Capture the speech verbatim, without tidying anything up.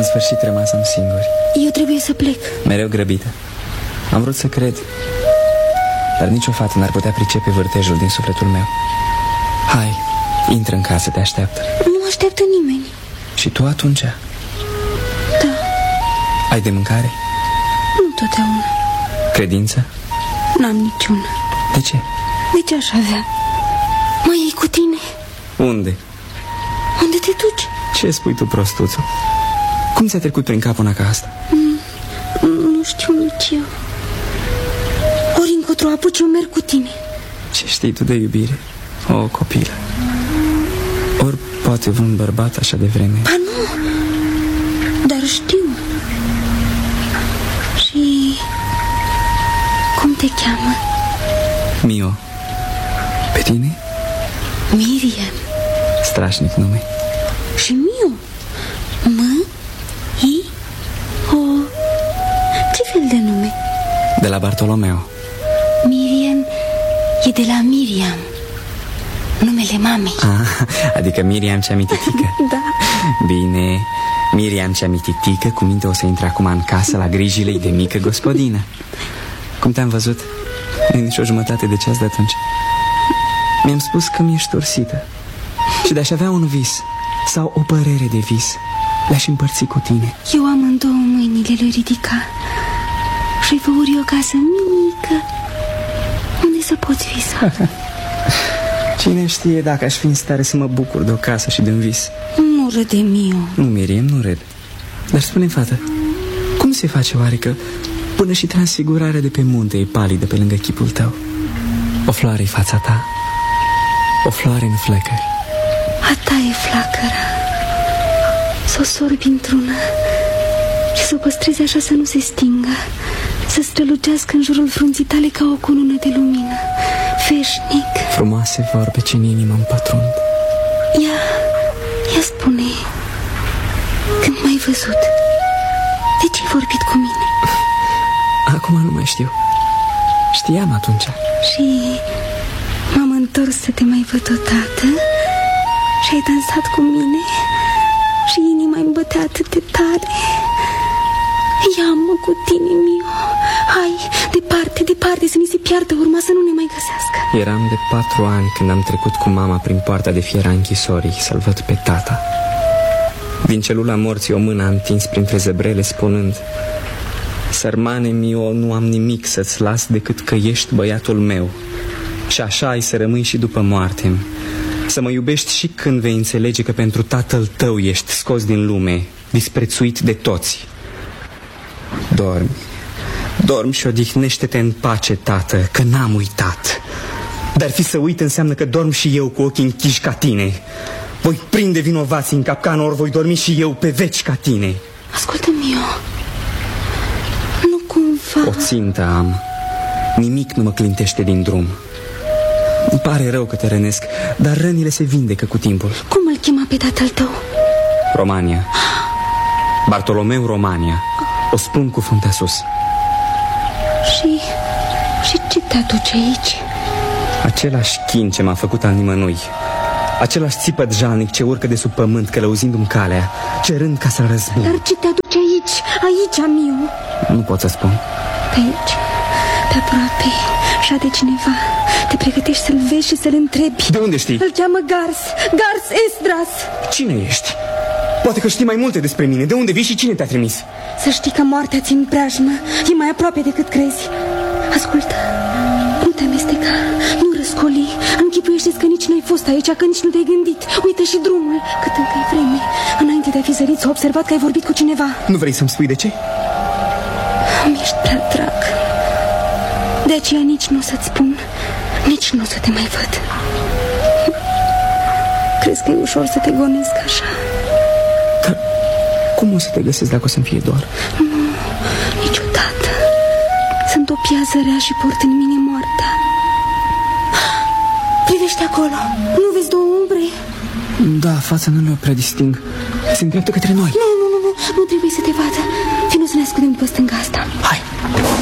În sfârșit rămasem singuri. Eu trebuie să plec. Mereu grăbită. Am vrut să cred, dar nicio fată n-ar putea pricepe vârtejul din sufletul meu. Hai, intră în casă, te așteaptă. Nu așteaptă nimeni. Și tu atunci? Da. Ai de mâncare? Nu totdeauna. Credință? N-am niciuna. De ce? De ce aș avea? Mai iei cu tine? Unde? Unde te duci? Ce spui tu, prostuțu? Cum ți-a trecut prin cap una ca asta? Mm, nu știu nici eu. Ori încotro apuci, eu merg cu tine. Ce știi tu de iubire, o copilă? Ori poate un bărbat așa de vreme? Ba nu, dar știu. Și cum te cheamă? Mio. Pe tine? Miriam. Strașnic nume. Și Mio. M I O. Ce fel de nume? De la Bartolomeo. Miriam e de la Miriam, numele mamei. Ah, adică Miriam cea mititică. Da. Bine, Miriam cea mititică, cu minte o să intre acum în casă la grijile de mică gospodină. Cum te-am văzut? Nu nici o jumătate de ceas de atunci. Mi-am spus că mi-ești ursită și de-aș avea un vis sau o părere de vis, le-aș împărți cu tine. Eu am în două mâinile lui ridica și-i făuri o casă mică unde să poți visa. Cine știe dacă aș fi în stare să mă bucur de o casă și de un vis. Nu râde, Mio. Nu, Miriam, nu râd. Dar spune-mi, fată, cum se face oare că până și transfigurarea de pe munte e palidă pe lângă chipul tău? O floare-i fața ta, o floare în flăcări. A ta e flacăra. Să o sorbi într-una și să o păstrezi așa să nu se stingă, să strălucească în jurul frunții tale ca o cunună de lumină, veșnic. Frumoase vorbe ce în inimă îmi pătrund. Ia, ia spune, când m-ai văzut, de ce ai vorbit cu mine? Acum nu mai știu. Știam atunci. Și m-am întors să te mai văd odată și ai dansat cu mine și inima îmi bătea atât de tare. Ia-mă cu tine, Mio. Hai, departe, departe, să ni se piardă urma, să nu ne mai găsească. Eram de patru ani când am trecut cu mama prin poarta de fier a închisorii să-l văd pe tata. Din celula morții o mână a întins printre zăbrele spunând: sărmane Mio, nu am nimic să-ți las decât că ești băiatul meu și așa ai să rămâi și după moarte. Să mă iubești și când vei înțelege că pentru tatăl tău ești scos din lume, disprețuit de toți. Dormi, dormi și odihnește-te în pace, tată, că n-am uitat. Dar fi să uit înseamnă că dorm și eu cu ochii închiși ca tine. Voi prinde vinovații în capcană, ori voi dormi și eu pe veci ca tine. Ascultă, Mio, nu cumva... O țintă am. Nimic nu mă clintește din drum. Îmi pare rău că te rănesc, dar rănile se vindecă cu timpul. Cum îl chema pe tatăl tău? Romania. Bartolomeu Romania. O spun cu fruntea sus. Și... și ce te aduce aici? Același chin ce m-a făcut al nimănui. Același țipăt jalnic ce urcă de sub pământ călăuzindu-mi calea, cerând ca să-l răzbun. Dar ce te aduce aici? Aici, Mio? Nu pot să spun. Pe aici, pe aproape, șade cineva. Te pregătești să-l vezi și să-l întrebi. De unde știi? Îl cheamă Gars, Gars Esdras. Cine ești? Poate că știi mai multe despre mine. De unde vii și cine te-a trimis? Să știi că moartea ți-n preajmă. E mai aproape decât crezi. Ascultă, nu te amesteca, nu răscoli. Închipuiește-ți că nici n-ai fost aici, că nici nu te-ai gândit. Uită și drumul, cât încă e vreme. Înainte de a fi zărit, s-a observat că ai vorbit cu cineva. Nu vrei să-mi spui de ce? Mi-ești prea drag. De aceea nici nu o să-ți spun, nici nu o să te mai văd. Crezi că e ușor să te gonesc așa? Dar cum o să te găsesc dacă o să-mi fie doar? Nu, niciodată. Sunt o piază rea și port în mine moartea. Privește acolo, nu vezi două umbre? Da, fața nu le-o prea disting. Se îndreaptă către noi. Nu, nu, nu, nu, nu trebuie să te vadă. Vino să ne ascundem după stânga asta. Hai.